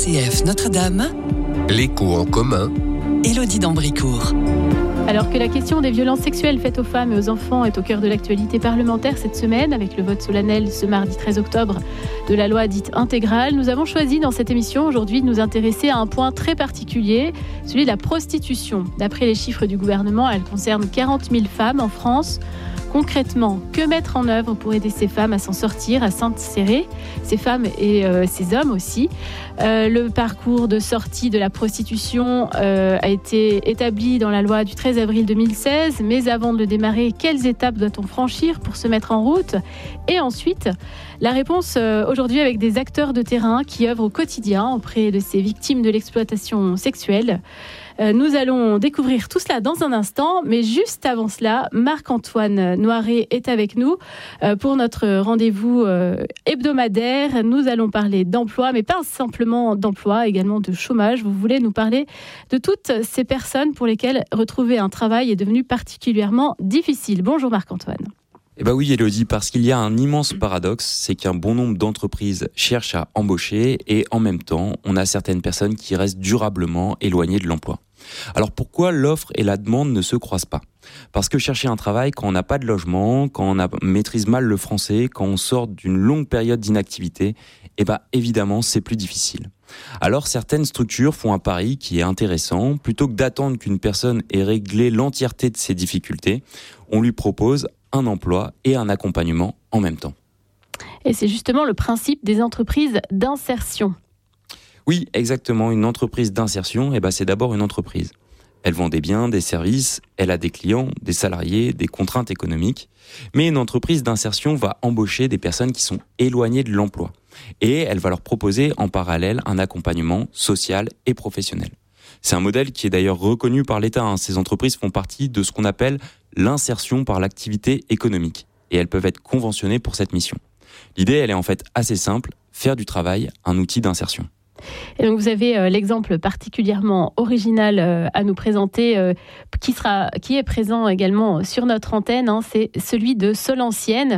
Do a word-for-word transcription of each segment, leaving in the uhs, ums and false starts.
C F Notre-Dame, L'écho en commun, Élodie d'Ambricourt. Alors que la question des violences sexuelles faites aux femmes et aux enfants est au cœur de l'actualité parlementaire cette semaine, avec le vote solennel ce mardi treize octobre de la loi dite intégrale, nous avons choisi dans cette émission aujourd'hui de nous intéresser à un point très particulier, celui de la prostitution. D'après les chiffres du gouvernement, elle concerne quarante mille femmes en France. Concrètement, que mettre en œuvre pour aider ces femmes à s'en sortir, à s'insérer, ces femmes et euh, ces hommes aussi. Euh, le parcours de sortie de la prostitution euh, a été établi dans la loi du treize avril deux mille seize, mais avant de le démarrer, quelles étapes doit-on franchir pour se mettre en route ? Et ensuite, la réponse euh, aujourd'hui avec des acteurs de terrain qui œuvrent au quotidien auprès de ces victimes de l'exploitation sexuelle. Euh, nous allons découvrir tout cela dans un instant, mais juste avant cela, Marc-Antoine Noiret est avec nous euh, pour notre rendez-vous euh, hebdomadaire. Nous allons parler d'emploi, mais pas simplement d'emploi, également de chômage. Vous voulez nous parler de toutes ces personnes pour lesquelles retrouver un travail est devenu particulièrement difficile. Bonjour Marc-Antoine. Eh bien oui Élodie, parce qu'il y a un immense paradoxe, c'est qu'un bon nombre d'entreprises cherchent à embaucher et en même temps, on a certaines personnes qui restent durablement éloignées de l'emploi. Alors pourquoi l'offre et la demande ne se croisent pas ? Parce que chercher un travail quand on n'a pas de logement, quand on a, maîtrise mal le français, quand on sort d'une longue période d'inactivité, eh bien évidemment c'est plus difficile. Alors certaines structures font un pari qui est intéressant, plutôt que d'attendre qu'une personne ait réglé l'entièreté de ses difficultés, on lui propose un emploi et un accompagnement en même temps. Et c'est justement le principe des entreprises d'insertion. Oui, exactement. Une entreprise d'insertion, eh ben, c'est d'abord une entreprise. Elle vend des biens, des services, elle a des clients, des salariés, des contraintes économiques. Mais une entreprise d'insertion va embaucher des personnes qui sont éloignées de l'emploi. Et elle va leur proposer en parallèle un accompagnement social et professionnel. C'est un modèle qui est d'ailleurs reconnu par l'État. Hein. Ces entreprises font partie de ce qu'on appelle l'insertion par l'activité économique. Et elles peuvent être conventionnées pour cette mission. L'idée, elle est en fait assez simple, faire du travail un outil d'insertion. Et donc vous avez euh, l'exemple particulièrement original euh, à nous présenter, euh, qui sera, qui est présent également sur notre antenne, hein, c'est celui de Solancienne.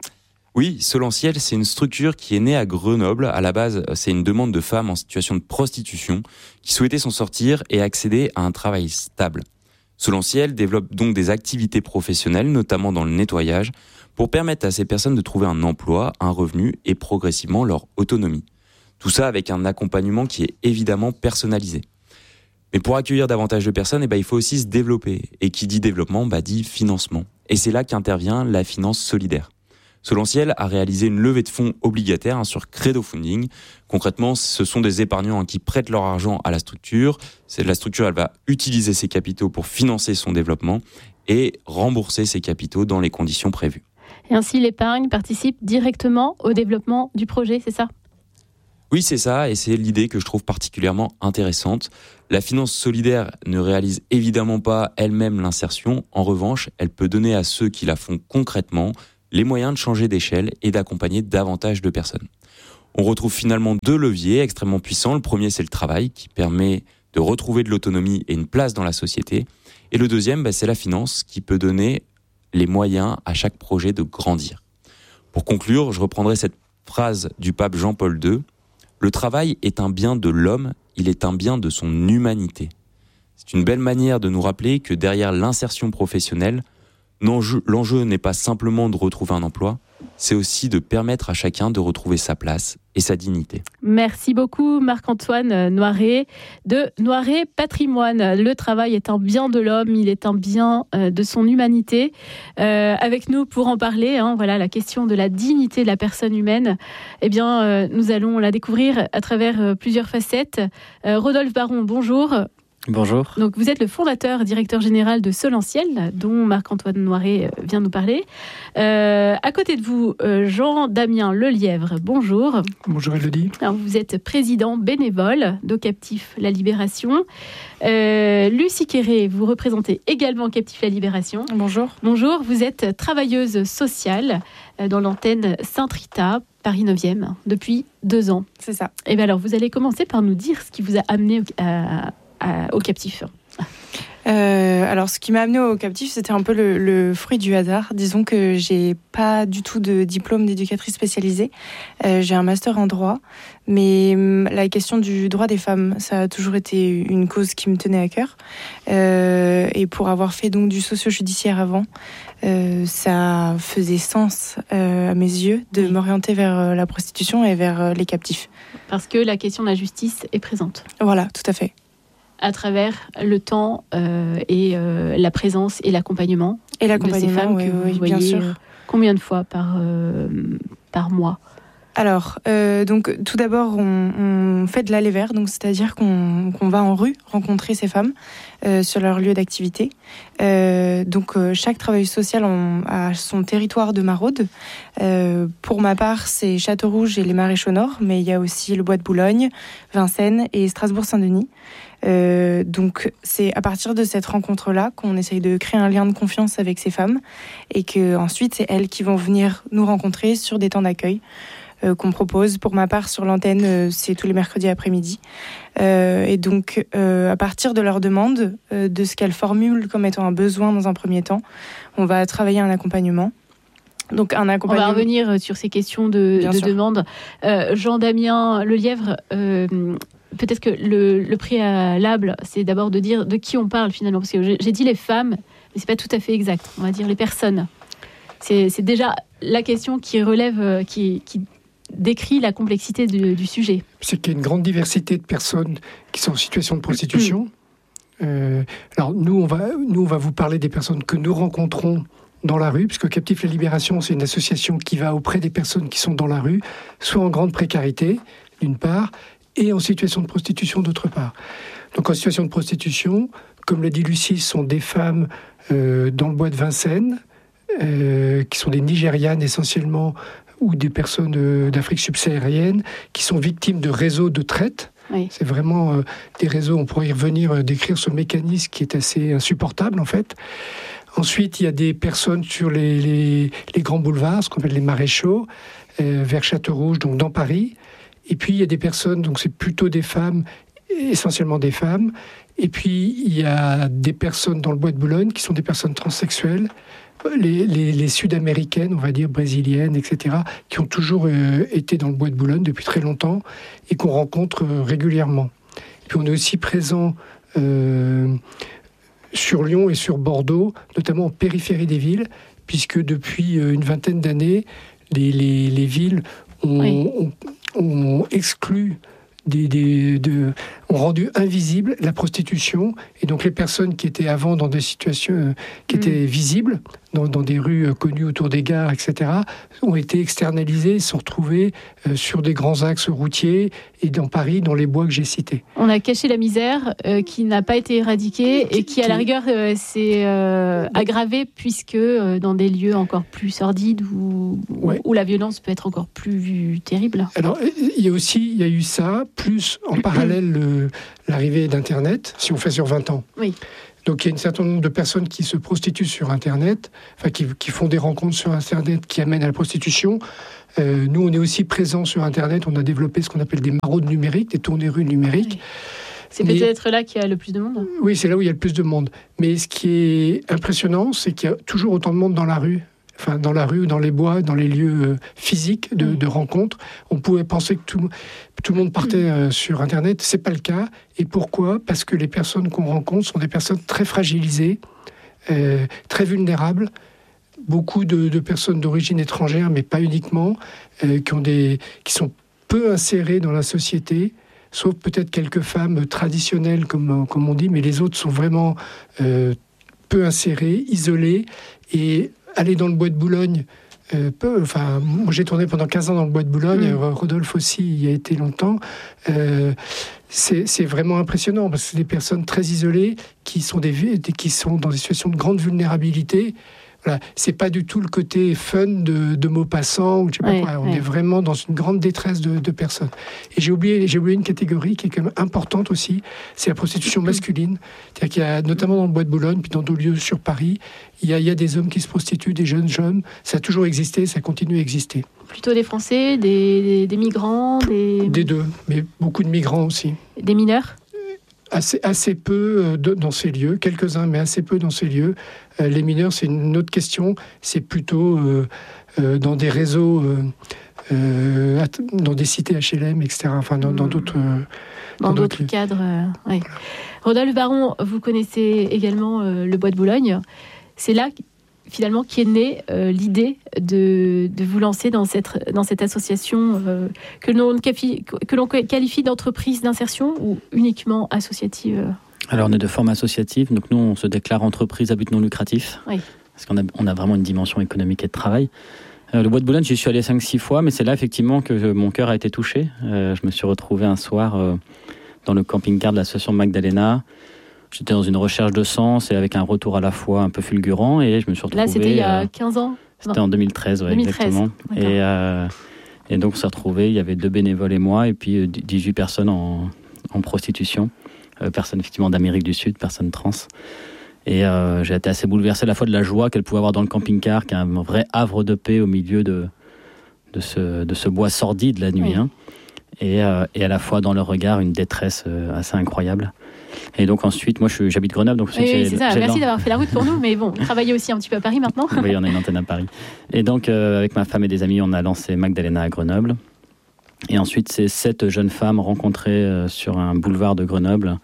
Oui, Solancienne, c'est une structure qui est née à Grenoble. À la base, c'est une demande de femmes en situation de prostitution qui souhaitaient s'en sortir et accéder à un travail stable. Solancienne développe donc des activités professionnelles, notamment dans le nettoyage, pour permettre à ces personnes de trouver un emploi, un revenu et progressivement leur autonomie. Tout ça avec un accompagnement qui est évidemment personnalisé. Mais pour accueillir davantage de personnes, eh ben, il faut aussi se développer. Et qui dit développement, bah, dit financement. Et c'est là qu'intervient la finance solidaire. Solancienne a réalisé une levée de fonds obligataire hein, sur Credo Funding. Concrètement, ce sont des épargnants hein, qui prêtent leur argent à la structure. C'est, la structure elle va utiliser ses capitaux pour financer son développement et rembourser ses capitaux dans les conditions prévues. Et ainsi, l'épargne participe directement au développement du projet, c'est ça ? Oui, c'est ça, et c'est l'idée que je trouve particulièrement intéressante. La finance solidaire ne réalise évidemment pas elle-même l'insertion. En revanche, elle peut donner à ceux qui la font concrètement les moyens de changer d'échelle et d'accompagner davantage de personnes. On retrouve finalement deux leviers extrêmement puissants. Le premier, c'est le travail, qui permet de retrouver de l'autonomie et une place dans la société. Et le deuxième, bah, c'est la finance, qui peut donner les moyens à chaque projet de grandir. Pour conclure, je reprendrai cette phrase du pape Jean-Paul deux. Le travail est un bien de l'homme, il est un bien de son humanité. C'est une belle manière de nous rappeler que derrière l'insertion professionnelle, l'enjeu, l'enjeu n'est pas simplement de retrouver un emploi, c'est aussi de permettre à chacun de retrouver sa place et sa dignité. Merci beaucoup Marc-Antoine Noiret de Noiret Patrimoine. Le travail est un bien de l'homme, il est un bien euh, de son humanité. Euh, avec nous pour en parler, hein, voilà la question de la dignité de la personne humaine. Eh bien, euh, nous allons la découvrir à travers euh, plusieurs facettes. Euh, Rodolphe Baron, bonjour. Bonjour. Donc, vous êtes le fondateur, directeur général de Solancienne, dont Marc-Antoine Noiret vient nous parler. Euh, à côté de vous, euh, Jean-Damien Lelièvre, bonjour. Bonjour Élodie. Alors, vous êtes président bénévole d'O-Captif La Libération. Euh, Lucie Quéré, vous représentez également Captif La Libération. Bonjour. Bonjour, vous êtes travailleuse sociale dans l'antenne Sainte-Rita, Paris neuvième, depuis deux ans. C'est ça. Et bien alors, vous allez commencer par nous dire ce qui vous a amené à... À, au captif. Euh, alors, ce qui m'a amenée au captif, c'était un peu le, le fruit du hasard. Disons que j'ai pas du tout de diplôme d'éducatrice spécialisée. Euh, j'ai un master en droit, mais la question du droit des femmes, ça a toujours été une cause qui me tenait à cœur. Euh, et pour avoir fait donc du socio-judiciaire avant, euh, ça faisait sens euh, à mes yeux de oui. m'orienter vers la prostitution et vers les captifs. Parce que la question de la justice est présente. Voilà, tout à fait. À travers le temps euh, et euh, la présence et l'accompagnement, et l'accompagnement de ces femmes oui, que oui, vous bien voyez sûr. Euh, combien de fois par, euh, par mois? Alors, euh, donc, tout d'abord, on, on fait de l'aller vers, donc c'est-à-dire qu'on, qu'on va en rue rencontrer ces femmes euh, sur leur lieu d'activité. Euh, donc, euh, chaque travailleuse sociale en, a son territoire de maraude. Euh, pour ma part, c'est Châteaurouge et les Maréchaux Nord, mais il y a aussi le Bois de Boulogne, Vincennes et Strasbourg-Saint-Denis. Euh, donc, c'est à partir de cette rencontre-là qu'on essaye de créer un lien de confiance avec ces femmes et que ensuite, c'est elles qui vont venir nous rencontrer sur des temps d'accueil. Euh, qu'on propose. Pour ma part, sur l'antenne, euh, c'est tous les mercredis après-midi. Euh, et donc, euh, à partir de leur demande, euh, de ce qu'elles formulent comme étant un besoin dans un premier temps, on va travailler un accompagnement. Donc, un accompagnement... On va revenir sur ces questions de, de demande. Euh, Jean-Damien Lelièvre, euh, peut-être que le, le préalable, c'est d'abord de dire de qui on parle finalement. Parce que j'ai, j'ai dit les femmes, mais c'est pas tout à fait exact. On va dire les personnes. C'est, c'est déjà la question qui relève, qui... qui décrit la complexité du, du sujet. C'est qu'il y a une grande diversité de personnes qui sont en situation de prostitution. euh, alors nous on, va, nous, on va vous parler des personnes que nous rencontrons dans la rue, puisque Captifs la Libération, c'est une association qui va auprès des personnes qui sont dans la rue, soit en grande précarité, d'une part, et en situation de prostitution, d'autre part. Donc en situation de prostitution, comme l'a dit Lucie, ce sont des femmes euh, dans le bois de Vincennes, euh, qui sont des Nigérianes essentiellement, ou des personnes d'Afrique subsaharienne qui sont victimes de réseaux de traite. Oui. C'est vraiment euh, des réseaux, on pourrait y revenir, euh, décrire ce mécanisme qui est assez insupportable en fait. Ensuite, il y a des personnes sur les, les, les grands boulevards, ce qu'on appelle les maréchaux, euh, vers Châteaurouge, donc dans Paris. Et puis il y a des personnes, donc c'est plutôt des femmes, essentiellement des femmes. Et puis il y a des personnes dans le Bois de Boulogne qui sont des personnes transsexuelles, Les, les, les Sud-Américaines, on va dire brésiliennes, et cetera, qui ont toujours euh, été dans le Bois de Boulogne depuis très longtemps et qu'on rencontre euh, régulièrement. Et puis on est aussi présent euh, sur Lyon et sur Bordeaux, notamment en périphérie des villes, puisque depuis euh, une vingtaine d'années, les, les, les villes ont, oui. ont, ont exclu Des, des, de, ont rendu invisible la prostitution, et donc les personnes qui étaient avant dans des situations euh, qui mmh. étaient visibles, dans, dans des rues euh, connues autour des gares, et cetera, ont été externalisées, sont retrouvées euh, sur des grands axes routiers et dans Paris, dans les bois que j'ai cités. On a caché la misère euh, qui n'a pas été éradiquée et qui, à la rigueur, euh, s'est euh, aggravée puisque euh, dans des lieux encore plus sordides où, ouais. où la violence peut être encore plus terrible. Alors, il y a aussi, il y a eu ça, plus en parallèle le, l'arrivée d'Internet, si on fait sur vingt ans. Oui. Donc il y a un certain nombre de personnes qui se prostituent sur Internet, enfin qui, qui font des rencontres sur Internet qui amènent à la prostitution. Euh, nous, on est aussi présents sur Internet, on a développé ce qu'on appelle des maraudes numériques, des tournées rues numériques. Oui. C'est Mais, peut-être là qu'il y a le plus de monde. Oui, c'est là où il y a le plus de monde. Mais ce qui est impressionnant, c'est qu'il y a toujours autant de monde dans la rue. Enfin, dans la rue, dans les bois, dans les lieux euh, physiques de, de rencontres. On pouvait penser que tout, tout le monde partait euh, sur Internet. C'est pas le cas. Et pourquoi ? Parce que les personnes qu'on rencontre sont des personnes très fragilisées, euh, très vulnérables. Beaucoup de, de personnes d'origine étrangère, mais pas uniquement, euh, qui, ont des, qui sont peu insérées dans la société, sauf peut-être quelques femmes traditionnelles, comme, comme on dit, mais les autres sont vraiment euh, peu insérées, isolées, et aller dans le Bois de Boulogne, euh, peu, enfin, moi j'ai tourné pendant quinze ans dans le Bois de Boulogne, mmh. Rodolphe aussi y a été longtemps, euh, c'est, c'est vraiment impressionnant, parce que c'est des personnes très isolées, qui sont, des, qui sont dans des situations de grande vulnérabilité. Voilà. C'est pas du tout le côté fun de, de Maupassant, ou je sais pas oui, quoi. On oui. est vraiment dans une grande détresse de, de personnes. Et j'ai oublié, j'ai oublié une catégorie qui est quand même importante aussi, c'est la prostitution masculine. C'est-à-dire qu'il y a, notamment dans le Bois de Boulogne, puis dans d'autres lieux sur Paris, il y a, il y a des hommes qui se prostituent, des jeunes hommes. Ça a toujours existé, ça continue à exister. Plutôt des Français, des, des, des migrants, des... Des deux, mais beaucoup de migrants aussi. Des mineurs ? assez, assez peu de, dans ces lieux, quelques-uns, mais assez peu dans ces lieux. Euh, les mineurs, c'est une autre question. C'est plutôt euh, euh, dans des réseaux, euh, euh, dans des cités H L M, et cetera. Enfin, dans, dans d'autres... Euh, dans, dans d'autres, d'autres cadres. Euh, oui. Rodolphe Baron, vous connaissez également euh, le Bois de Boulogne. C'est là, finalement, qu'est née euh, l'idée de, de vous lancer dans cette, dans cette association euh, que l'on, que l'on qualifie d'entreprise d'insertion ou uniquement associative? Alors, on est de forme associative. Donc, nous, on se déclare entreprise à but non lucratif. Oui. Parce qu'on a, on a vraiment une dimension économique et de travail. Euh, le Bois de Boulogne, j'y suis allé cinq six fois, mais c'est là, effectivement, que mon cœur a été touché. Euh, je me suis retrouvé un soir euh, dans le camping-car de l'association Magdalena. J'étais dans une recherche de sens et avec un retour à la fois un peu fulgurant, et je me suis retrouvé... Là, c'était il y a quinze ans? C'était en deux mille treize, ouais, deux mille treize, exactement. Et, euh, et donc, on s'est retrouvés, il y avait deux bénévoles et moi, et puis dix-huit personnes en, en prostitution. Euh, personnes, effectivement, d'Amérique du Sud, personnes trans. Et euh, j'ai été assez bouleversé à la fois de la joie qu'elle pouvait avoir dans le camping-car, qui est un vrai havre de paix au milieu de, de, ce, de ce bois sordide la nuit. Oui. Hein, et, euh, et à la fois dans leur regard, une détresse euh, assez incroyable. Et donc ensuite, moi je, j'habite Grenoble. Donc oui, oui, c'est ça. Merci d'avoir fait la route pour nous. Mais bon, travaillez aussi un petit peu à Paris maintenant. Oui, on a une antenne à Paris. Et donc euh, avec ma femme et des amis, on a lancé Magdalena à Grenoble. Et ensuite, c'est sept jeunes femmes rencontrées euh, sur un boulevard de Grenoble,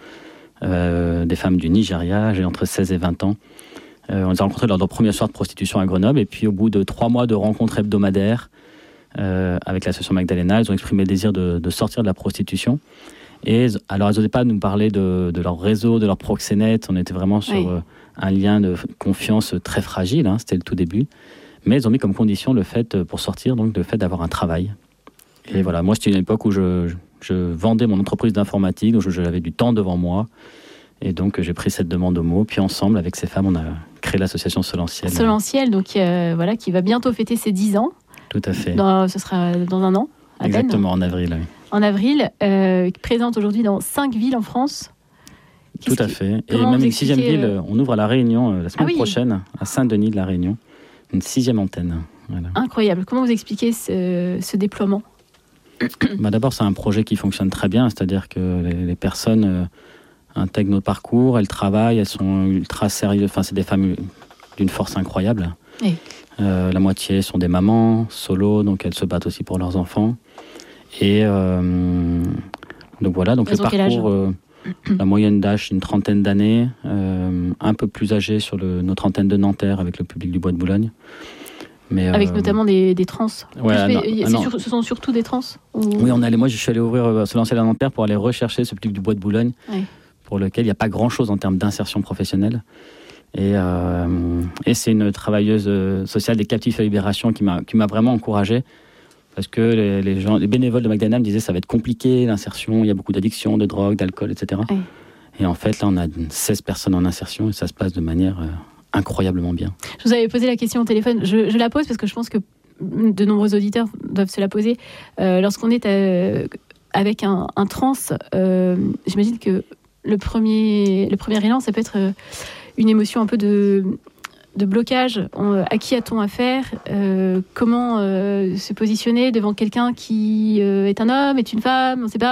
euh, des femmes du Nigeria, âgées entre seize et vingt ans. Euh, on les a rencontrées lors de leur premier soir de prostitution à Grenoble. Et puis au bout de trois mois de rencontres hebdomadaires euh, avec l'association Magdalena, elles ont exprimé le désir de, de sortir de la prostitution. Et alors, elles n'osaient pas nous parler de, de leur réseau, de leur proxénète. On était vraiment sur oui. euh, un lien de confiance très fragile. Hein, c'était le tout début. Mais elles ont mis comme condition le fait, pour sortir, donc le fait d'avoir un travail. Et voilà, moi, c'était une époque où je, je, je vendais mon entreprise d'informatique, donc j'avais du temps devant moi. Et donc, j'ai pris cette demande au mot. Puis ensemble, avec ces femmes, on a créé l'association Solentiel. Solentiel, donc euh, voilà, qui va bientôt fêter ses dix ans. Tout à fait. Dans, ce sera dans un an, à Exactement, peine. en avril, oui. En avril, euh, présente aujourd'hui dans cinq villes en France. Qu'est-ce Tout à fait. Et même une sixième euh... ville, on ouvre à La Réunion euh, la semaine ah oui. prochaine, à Saint-Denis de La Réunion. Une sixième antenne. Voilà. Incroyable. Comment vous expliquez ce, ce déploiement? bah D'abord, c'est un projet qui fonctionne très bien, c'est-à-dire que les, les personnes euh, intègrent notre parcours, elles travaillent, elles sont ultra sérieuses. Enfin, c'est des femmes d'une force incroyable. Oui. Euh, la moitié sont des mamans, solo, donc elles se battent aussi pour leurs enfants. Et euh, donc voilà, donc Elles le parcours, euh, la moyenne d'âge, une trentaine d'années, euh, un peu plus âgé sur le, notre antenne de Nanterre avec le public du Bois de Boulogne. Mais, avec euh, notamment des, des trans. Ouais, fais, non, c'est non. Sur, ce sont surtout des trans ou... Oui, on allait, moi je suis allé ouvrir euh, Solentiel à Nanterre pour aller rechercher ce public du Bois de Boulogne, oui. pour lequel il n'y a pas grand-chose en termes d'insertion professionnelle. Et, euh, et c'est une travailleuse sociale des captifs à libération qui m'a, qui m'a vraiment encouragé. Parce que les, les, gens, les bénévoles de Magdalena me disaient que ça va être compliqué, l'insertion, il y a beaucoup d'addictions, de drogue, d'alcool, et cetera. Oui. Et en fait, là, on a seize personnes en insertion et ça se passe de manière euh, incroyablement bien. Je vous avais posé la question au téléphone, je, je la pose parce que je pense que de nombreux auditeurs doivent se la poser. Euh, lorsqu'on est euh, avec un, un trans, euh, j'imagine que le premier, le premier élan, ça peut être euh, une émotion un peu de... de blocage, on, à qui a-t-on affaire, euh, comment euh, se positionner devant quelqu'un qui euh, est un homme, est une femme, on ne sait pas.